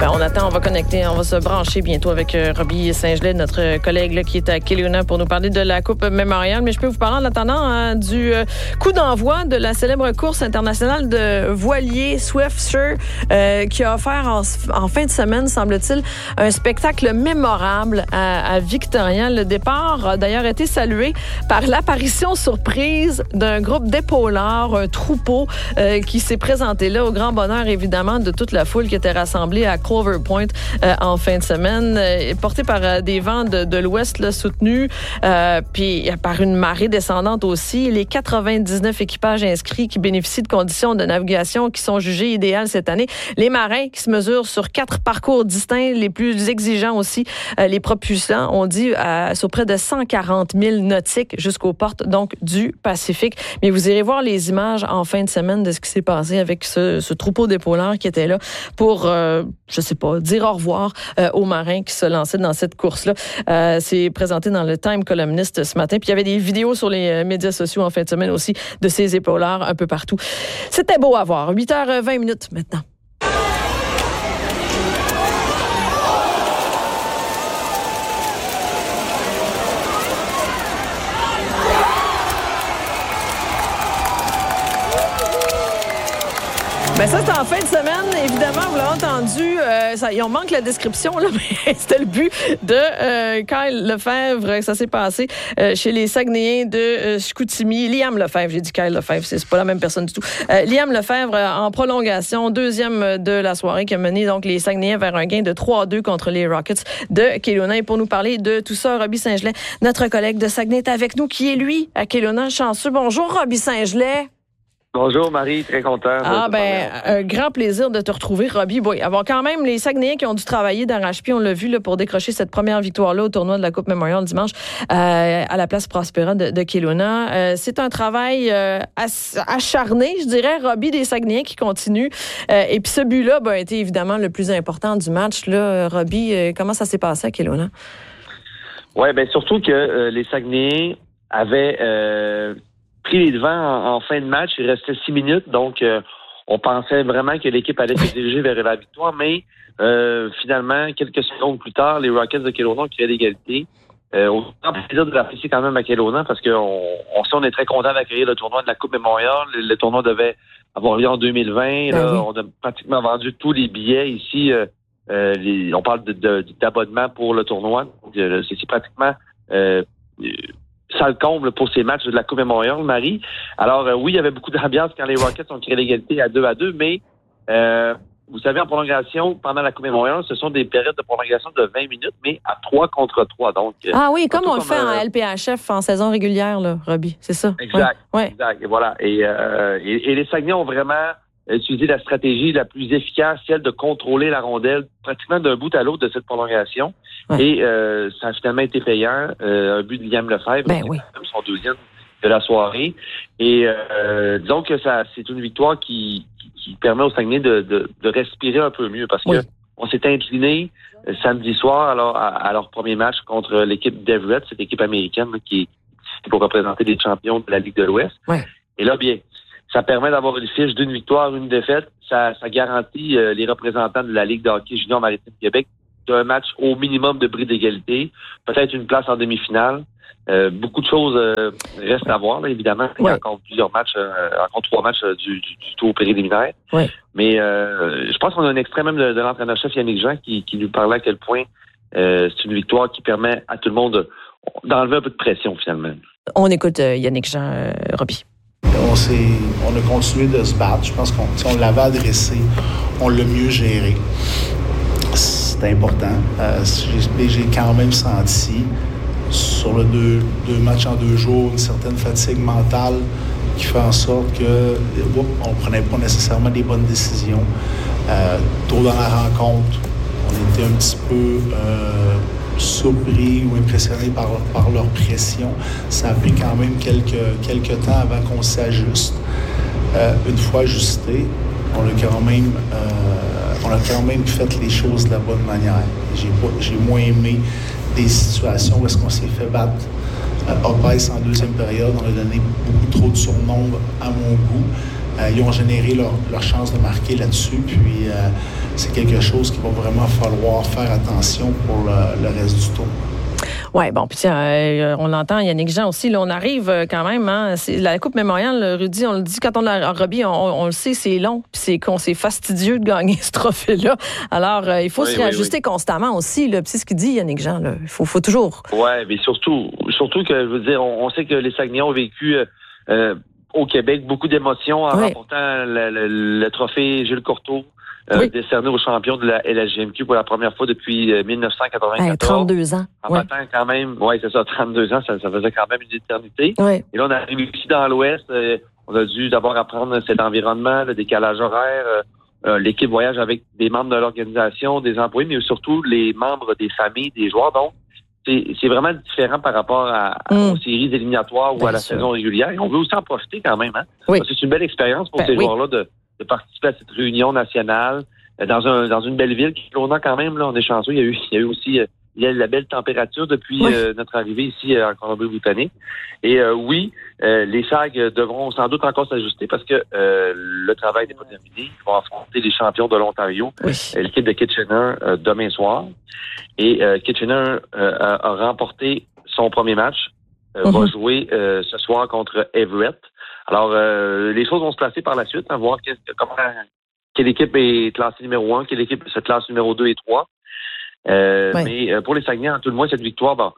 On va connecter, on va se brancher bientôt avec Roby Saint-Gelais, notre collègue là, qui est à Kelowna pour nous parler de la Coupe Mémorial. Mais je peux vous parler en attendant du coup d'envoi de la célèbre course internationale de voilier Swiftsure qui a offert en fin de semaine, semble-t-il, un spectacle mémorable à Victoria. Le départ a d'ailleurs été salué par l'apparition surprise d'un groupe d'épaulards, un troupeau qui s'est présenté là au grand bonheur évidemment de toute la foule qui était rassemblée à Clover Point en fin de semaine, porté par des vents de l'ouest là, soutenus, puis par une marée descendante aussi. Les 99 équipages inscrits qui bénéficient de conditions de navigation qui sont jugées idéales cette année. Les marins qui se mesurent sur 4 parcours distincts, les plus exigeants aussi, les propulsants, on dit sur près de 140 000 nautiques jusqu'aux portes donc du Pacifique. Mais vous irez voir les images en fin de semaine de ce qui s'est passé avec ce troupeau d'épaulards qui était là pour, je sais pas, dire au revoir aux marins qui se lançaient dans cette course-là. C'est présenté dans le Time columniste ce matin. Puis il y avait des vidéos sur les médias sociaux en fin de semaine aussi de ces épaulards un peu partout. C'était beau à voir. 8h20 maintenant. Ben ça, c'est en fin de semaine. Évidemment, vous l'avez entendu, on manque la description, là, mais c'était le but de Kyle Lefebvre. Ça s'est passé chez les Saguenayens de Chicoutimi. Liam Lefebvre, j'ai dit Kyle Lefebvre, c'est pas la même personne du tout. Liam Lefebvre en prolongation, deuxième de la soirée, qui a mené donc les Saguenayens vers un gain de 3-2 contre les Rockets de Kelowna. Et pour nous parler de tout ça, Roby Saint-Gelais, notre collègue de Saguenay, est avec nous, qui est lui à Kelowna, chanceux. Bonjour, Roby Saint-Gelais. Bonjour Marie, très content. Un grand plaisir de te retrouver, Roby. Bon, avoir quand même les Saguenayens qui ont dû travailler d'arrache-pied, on l'a vu là, pour décrocher cette première victoire-là au tournoi de la Coupe Mémorial dimanche à la place Prospera de Kelowna. C'est un travail acharné, je dirais, Roby, des Saguenayens qui continuent. Et puis ce but-là a été évidemment le plus important du match. Là, Roby, comment ça s'est passé à Kelowna? Oui, bien surtout que les Saguenayens avaient pris les devants en fin de match. Il restait 6 minutes, donc on pensait vraiment que l'équipe allait se diriger vers la victoire, mais finalement, quelques secondes plus tard, les Rockets de Kelowna ont créé l'égalité. Au grand plaisir de l'apprécier quand même à Kelowna, parce qu'on est très content d'accueillir le tournoi de la Coupe Mémorial. Le tournoi devait avoir lieu en 2020. Là, on a pratiquement vendu tous les billets ici. On parle d'abonnement pour le tournoi. C'est pratiquement... ça le comble pour ces matchs de la Coupe Mémorial, Marie. Alors, oui, il y avait beaucoup d'ambiance quand les Rockets ont créé l'égalité à 2-2, mais vous savez, en prolongation, pendant la Coupe Mémorial, ce sont des périodes de prolongation de 20 minutes, mais à 3 contre 3. Donc, oui, comme on le fait en LPHF en saison régulière, là, Roby, c'est ça? Exact, exact. Et voilà. Et les Saguenayens ont vraiment utilisé la stratégie la plus efficace, celle de contrôler la rondelle pratiquement d'un bout à l'autre de cette prolongation. Ouais. Et ça a finalement été payant. Un but de Liam Lefebvre, son deuxième de la soirée. Et disons que c'est une victoire qui permet aux Saguenay de respirer un peu mieux, parce que on s'est incliné samedi soir à leur premier match contre l'équipe d'Everett, cette équipe américaine qui est pour représenter les champions de la Ligue de l'Ouest. Ouais. Et là, bien, ça permet d'avoir une fiche d'une victoire, une défaite. Ça garantit les représentants de la Ligue de hockey junior maritime Québec d'un match au minimum de bris d'égalité, peut-être une place en demi-finale. Beaucoup de choses restent à voir, là, évidemment. Il y a encore plusieurs matchs, encore 3 matchs du tour préliminaire. Ouais. Mais je pense qu'on a un extrait même de l'entraîneur-chef Yannick Jean qui nous parlait à quel point c'est une victoire qui permet à tout le monde d'enlever un peu de pression, finalement. On écoute Yannick Jean, Roby. On a continué de se battre. Je pense qu'on l'avait adressé, on l'a mieux géré. C'est important. J'ai quand même senti sur le deux matchs en 2 jours une certaine fatigue mentale qui fait en sorte que on prenait pas nécessairement des bonnes décisions. Tôt dans la rencontre, on était un petit peu surpris ou impressionnés par leur pression. Ça a pris quand même quelques temps avant qu'on s'ajuste. Une fois ajusté, on a quand même fait les choses de la bonne manière. J'ai moins aimé des situations où est-ce qu'on s'est fait battre Opès en deuxième période. On a donné beaucoup trop de surnombre à mon goût. Ils ont généré leur chance de marquer là-dessus. Puis c'est quelque chose qu'il va vraiment falloir faire attention pour le reste du tour. Oui, bon, puis on l'entend, Yannick Jean aussi, là, on arrive quand même, hein, c'est la Coupe Mémorial, Rudy, on le dit, quand on l'a Robbie, on le sait, c'est long, puis c'est fastidieux de gagner ce trophée-là. Alors, il faut se réajuster constamment aussi, là, puis c'est ce qu'il dit, Yannick Jean, là, il faut toujours... Oui, mais surtout que, je veux dire, on sait que les Saguenayens ont vécu au Québec beaucoup d'émotions en remportant le trophée Jules Courteau. Décerné aux champions de la LSGMQ pour la première fois depuis 1994. 32 ans. En battant quand même, c'est ça, 32 ans, ça faisait quand même une éternité. Ouais. Et là, on arrive ici dans l'Ouest, on a dû d'abord apprendre cet environnement, le décalage horaire, l'équipe voyage avec des membres de l'organisation, des employés, mais surtout les membres des familles, des joueurs. Donc, c'est vraiment différent par rapport aux séries éliminatoires ou à la saison régulière. Et on veut aussi en profiter quand même. Hein? Oui. Parce que c'est une belle expérience pour ces joueurs-là de participer à cette réunion nationale dans une belle ville qui est loin quand même. Là, on est chanceux. Il y a eu aussi la belle température depuis notre arrivée ici en Colombie-Britannique. Et les SAG devront sans doute encore s'ajuster parce que le travail n'est pas terminé. Ils vont affronter les champions de l'Ontario, l'équipe de Kitchener demain soir. Et Kitchener a remporté son premier match, va jouer ce soir contre Everett. Alors, les choses vont se placer par la suite, hein, voir quelle équipe est classée numéro 1, quelle équipe se classe numéro 2 et 3. Mais pour les Saguenayens, tout le moins, cette victoire,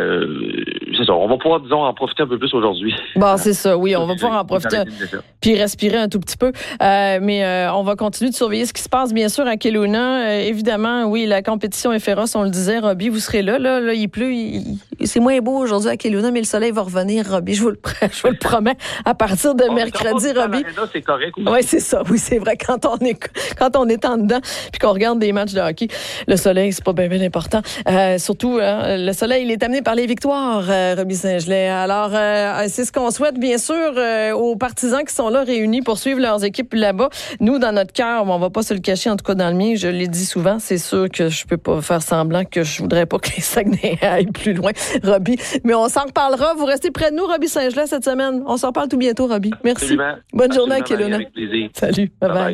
c'est ça. On va pouvoir, disons, en profiter un peu plus aujourd'hui. Bon, c'est ça, oui. On va pouvoir en profiter puis respirer un tout petit peu. Mais on va continuer de surveiller ce qui se passe, bien sûr, à Kelowna. Évidemment, oui, la compétition est féroce, on le disait. Robbie, vous serez là. Là, il pleut. C'est moins beau aujourd'hui à Kelowna, mais le soleil va revenir, Robbie. Je vous le promets. À partir de mercredi, Robbie. C'est correct. Oui, c'est ça. Oui, c'est vrai. Quand on est en dedans puis qu'on regarde des matchs de hockey, le soleil, c'est pas bien important. Surtout, le soleil, il est amené par les victoires, Robbie Saint-Gelais. Alors, c'est ce qu'on souhaite, bien sûr, aux partisans qui sont là réunis pour suivre leurs équipes là-bas. Nous, dans notre cœur, on va pas se le cacher, en tout cas dans le mien, je l'ai dit souvent, c'est sûr que je peux pas faire semblant que je voudrais pas que les Saguenayens aillent plus loin, Robbie. Mais on s'en reparlera. Vous restez près de nous, Robbie Saint-Gelais, cette semaine. On s'en reparle tout bientôt, Robbie. Merci. Absolument. Bonne journée à Kelowna. Avec plaisir. Salut. Bye-bye.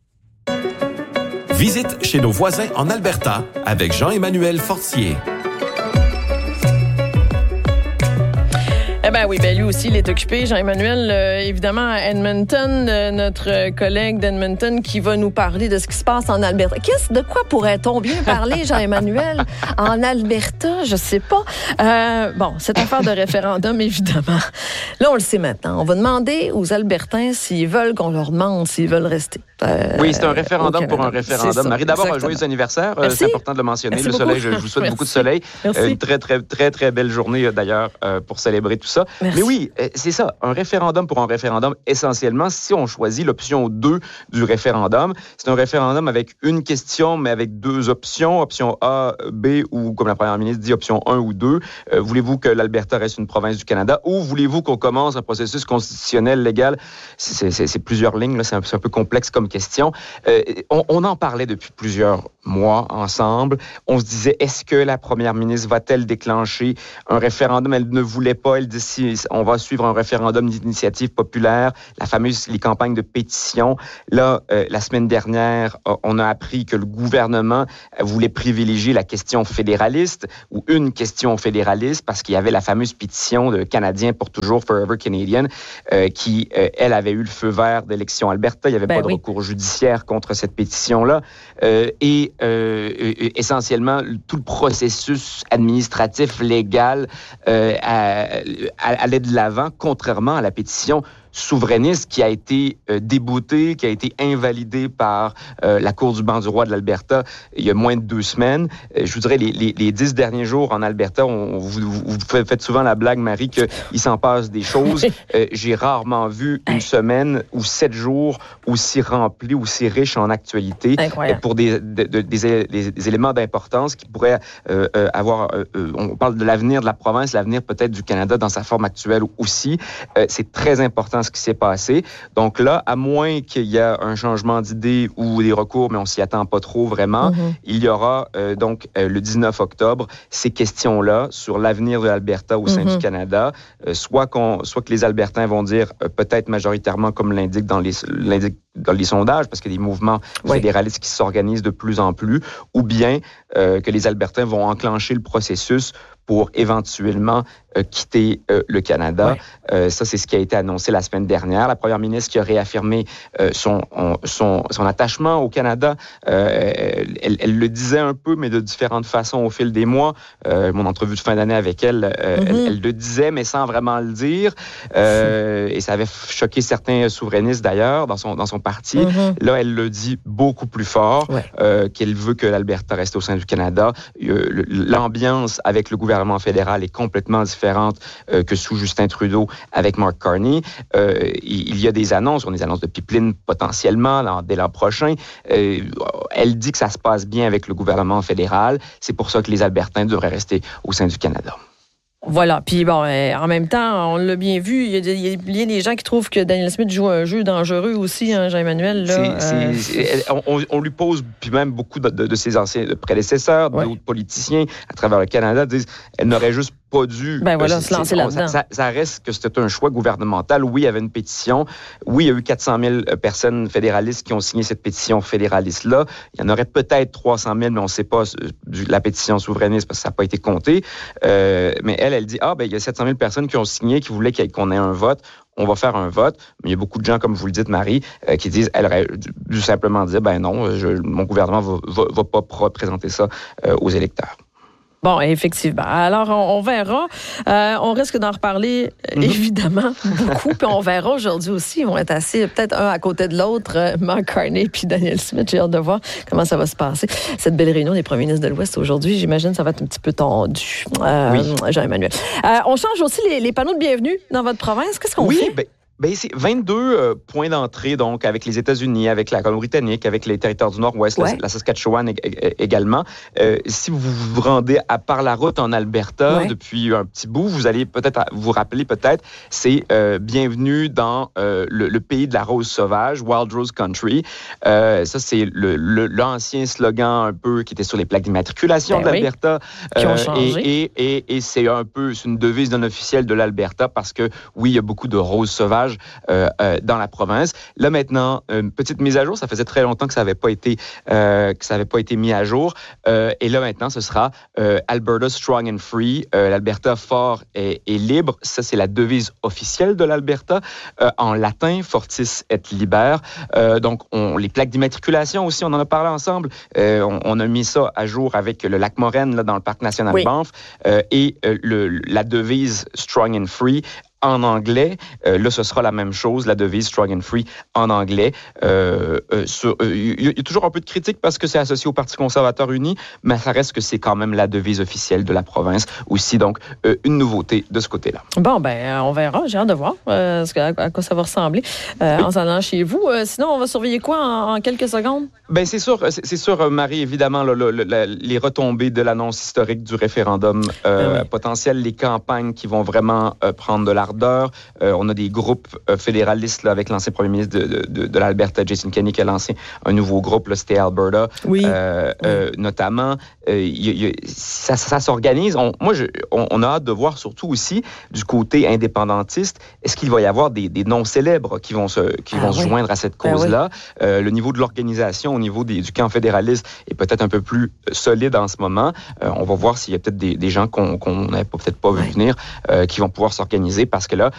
Visite chez nos voisins en Alberta avec Jean-Emmanuel Fortier. Eh bien oui, lui aussi, il est occupé. Jean-Emmanuel, évidemment, à Edmonton, notre collègue d'Edmonton qui va nous parler de ce qui se passe en Alberta. De quoi pourrait-on bien parler, Jean-Emmanuel, en Alberta? Je sais pas. Cette affaire de référendum, évidemment. Là, on le sait maintenant. On va demander aux Albertains s'ils veulent qu'on leur demande s'ils veulent rester. Oui, c'est un référendum pour un référendum. Marie, d'abord, un joyeux anniversaire. C'est important de le mentionner. Merci le soleil, beaucoup. je vous souhaite beaucoup de soleil. Une très, très, très, très belle journée, d'ailleurs, pour célébrer tout ça. Merci. Mais oui, c'est ça, un référendum pour un référendum, essentiellement, si on choisit l'option 2 du référendum, c'est un référendum avec une question, mais avec deux options, option A, B, ou comme la première ministre dit, option 1 ou 2. Voulez-vous que l'Alberta reste une province du Canada ou voulez-vous qu'on commence un processus constitutionnel légal? C'est plusieurs lignes, là, c'est un peu complexe comme question. On en parlait depuis plusieurs mois ensemble. On se disait, est-ce que la première ministre va-t-elle déclencher un référendum? Elle ne voulait pas. Elle dit, si on va suivre un référendum d'initiative populaire, les campagnes de pétition. Là, la semaine dernière, on a appris que le gouvernement voulait privilégier la question fédéraliste ou une question fédéraliste parce qu'il y avait la fameuse pétition de Canadiens pour toujours, Forever Canadian, qui, elle, avait eu le feu vert d'élection Alberta. Il n'y avait pas de recours judiciaire contre cette pétition-là. Essentiellement, tout le processus administratif, légal, allait de l'avant, contrairement à la pétition souverainiste qui a été déboutée, qui a été invalidée par la Cour du banc du roi de l'Alberta il y a moins de 2 semaines. Je vous dirais, les 10 derniers jours en Alberta, vous faites souvent la blague, Marie, qu'il s'en passe des choses. J'ai rarement vu une semaine ou 7 jours aussi remplis, aussi riches en actualité pour des éléments d'importance qui pourraient avoir... on parle de l'avenir de la province, l'avenir peut-être du Canada dans sa forme actuelle aussi. C'est très important ce qui s'est passé. Donc là, à moins qu'il y ait un changement d'idée ou des recours, mais on s'y attend pas trop vraiment, il y aura donc le 19 octobre ces questions-là sur l'avenir de l'Alberta au sein du Canada. Soit que les Albertains vont dire peut-être majoritairement comme l'indique dans les sondages, parce qu'il y a des mouvements fédéralistes qui s'organisent de plus en plus, ou bien que les Albertains vont enclencher le processus pour éventuellement quitter le Canada. Ça, c'est ce qui a été annoncé la semaine dernière. La première ministre qui a réaffirmé son attachement au Canada. Elle le disait un peu, mais de différentes façons au fil des mois. Mon entrevue de fin d'année avec elle, elle le disait, mais sans vraiment le dire. Et ça avait choqué certains souverainistes, d'ailleurs, dans son parti. Là, elle le dit beaucoup plus fort, qu'elle veut que l'Alberta reste au sein du Canada. L'ambiance avec le gouvernement fédéral est complètement différente que sous Justin Trudeau avec Mark Carney. Il y a des annonces, de pipeline potentiellement dès l'an prochain. Elle dit que ça se passe bien avec le gouvernement fédéral. C'est pour ça que les Albertains devraient rester au sein du Canada. Voilà. Puis bon, en même temps, on l'a bien vu, il y a bien des gens qui trouvent que Danielle Smith joue un jeu dangereux aussi, hein, Jean-Emmanuel. Là, on lui pose, puis même beaucoup de ses anciens prédécesseurs, d'autres politiciens à travers le Canada, disent qu'elle n'aurait juste pas dû se lancer là-dedans. Ça reste que c'était un choix gouvernemental. Oui, il y avait une pétition. Oui, il y a eu 400 000 personnes fédéralistes qui ont signé cette pétition fédéraliste-là. Il y en aurait peut-être 300 000, mais on ne sait pas la pétition souverainiste parce que ça n'a pas été compté. Mais elle dit, il y a 700 000 personnes qui ont signé, qui voulaient qu'on ait un vote. On va faire un vote. Mais il y a beaucoup de gens, comme vous le dites, Marie, qui disent, elle aurait dû simplement dire, non, mon gouvernement va pas présenter ça aux électeurs. Bon, effectivement. Alors, on verra. On risque d'en reparler, évidemment, beaucoup. Puis on verra aujourd'hui aussi. Ils vont être assis peut-être un à côté de l'autre, Mark Carney puis Danielle Smith. J'ai hâte de voir comment ça va se passer. Cette belle réunion des premiers ministres de l'Ouest aujourd'hui, j'imagine que ça va être un petit peu tendu. Jean-Emmanuel. On change aussi les panneaux de bienvenue dans votre province. Qu'est-ce qu'on fait? C'est 22 points d'entrée, donc, avec les États-Unis, avec la Colombie-Britannique, avec les territoires du Nord-Ouest, la Saskatchewan également. Si vous vous rendez par la route en Alberta depuis un petit bout, vous allez peut-être vous rappeler, c'est bienvenue dans le pays de la rose sauvage, Wild Rose Country. Ça, c'est l'ancien slogan un peu qui était sur les plaques d'immatriculation de l'Alberta. Qui ont changé. Et c'est une devise non officielle de l'Alberta parce que, oui, il y a beaucoup de roses sauvages dans la province. Là, maintenant, une petite mise à jour. Ça faisait très longtemps que ça n'avait pas été mis à jour. Et là, maintenant, ce sera Alberta Strong and Free. L'Alberta fort et libre. Ça, c'est la devise officielle de l'Alberta. En latin, Fortis et Liber. Donc, les plaques d'immatriculation aussi, on en a parlé ensemble. On a mis ça à jour avec le lac Moraine, là, dans le parc national Banff. Et la devise Strong and Free en anglais. Là, ce sera la même chose, la devise Strong and Free en anglais. Il y a toujours un peu de critique parce que c'est associé au Parti conservateur uni, mais ça reste que c'est quand même la devise officielle de la province aussi. Donc, une nouveauté de ce côté-là. Bon, on verra. J'ai hâte de voir à quoi ça va ressembler en s'en allant chez vous. Sinon, on va surveiller quoi en quelques secondes? C'est sûr, Marie, évidemment, les retombées de l'annonce historique du référendum potentiel, les campagnes qui vont vraiment prendre de l'ardeur. On a des groupes fédéralistes là, avec l'ancien premier ministre de l'Alberta, Jason Kenney, qui a lancé un nouveau groupe, là, Stay Alberta, notamment. Ça s'organise. On a hâte de voir surtout aussi du côté indépendantiste, est-ce qu'il va y avoir des noms célèbres qui vont se joindre à cette cause-là? Le niveau de l'organisation au niveau du camp fédéraliste est peut-être un peu plus solide en ce moment. On va voir s'il y a peut-être des gens qu'on n'avait peut-être pas vu venir qui vont pouvoir s'organiser parce que là,